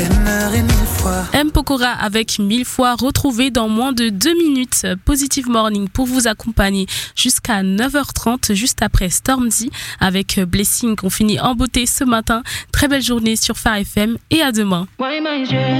M. Pokora avec 1000 fois retrouvé dans moins de 2 minutes. Positive Morning pour vous accompagner jusqu'à 9h30, juste après Stormzy avec Blessing. On finit en beauté ce matin. Très belle journée sur Phare FM et à demain.